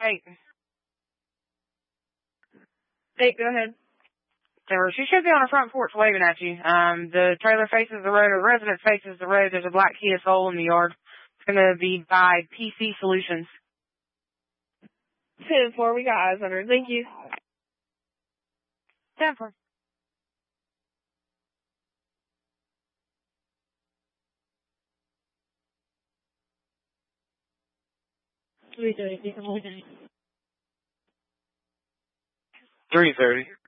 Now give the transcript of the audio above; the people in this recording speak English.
Hey. Hey, go ahead. She should be on the front porch waving at you. The trailer faces the road, or the residence faces the road. There's a black Kia Soul in the yard. It's going to be by PC Solutions. 10-4, we got eyes on her. Thank you. 10-4. $330.